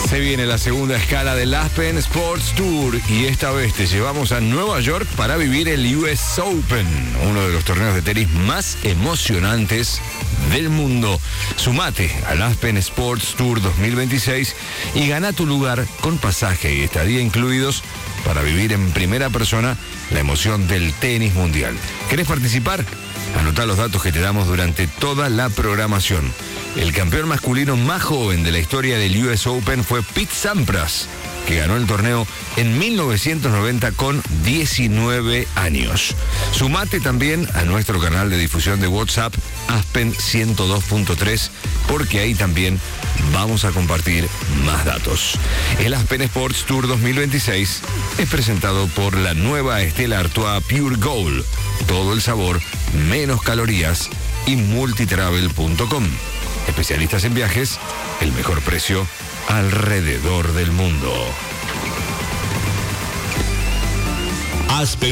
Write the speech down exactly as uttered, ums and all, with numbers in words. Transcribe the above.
Se viene la segunda escala del Aspen Sports Tour y esta vez te llevamos a Nueva York para vivir el U S Open, uno de los torneos de tenis más emocionantes del mundo. Sumate al Aspen Sports Tour dos mil veintiséis y gana tu lugar con pasaje y estadía incluidos para vivir en primera persona la emoción del tenis mundial. ¿Querés participar? Anotá los datos que te damos durante toda la programación. El campeón masculino más joven de la historia del U S Open fue Pete Sampras, que ganó el torneo en mil novecientos noventa con diecinueve años. Sumate también a nuestro canal de difusión de WhatsApp, Aspen ciento dos punto tres, porque ahí también vamos a compartir más datos. El Aspen Sports Tour dos mil veintiséis es presentado por la nueva Stella Artois Pure Gold. Todo el sabor, menos calorías, y multitravel punto com. Especialistas en viajes, el mejor precio alrededor del mundo. Aspen